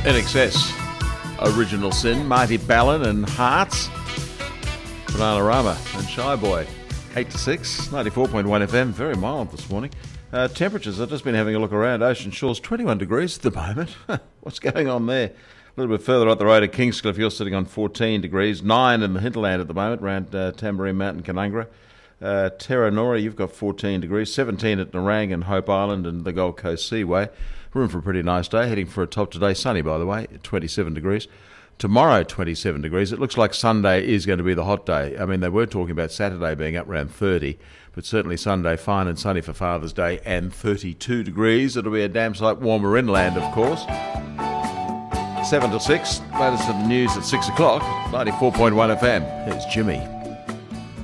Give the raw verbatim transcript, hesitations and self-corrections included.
In Excess, Original Sin, Marty Ballin and Hearts, Bananarama and Shy Boy. eight to six, ninety-four point one F M, very mild this morning. Uh, temperatures, I've just been having a look around Ocean Shores, twenty-one degrees at the moment. What's going on there? A little bit further up the road at Kingscliff, you're sitting on fourteen degrees, nine in the hinterland at the moment, around uh, Tamborine Mountain, Canungra. Uh, Terranora, you've got fourteen degrees, seventeen at Nerang and Hope Island and the Gold Coast Seaway. Room for a pretty nice day, heading for a top today, sunny by the way, twenty-seven degrees. Tomorrow, twenty-seven degrees. It looks like Sunday is going to be the hot day. I mean, they were talking about Saturday being up around thirty, but certainly Sunday, fine and sunny for Father's Day, and thirty-two degrees. It'll be a damn sight warmer inland, of course. seven to six, latest of the news at six o'clock, ninety-four point one F M. Here's Jimmy.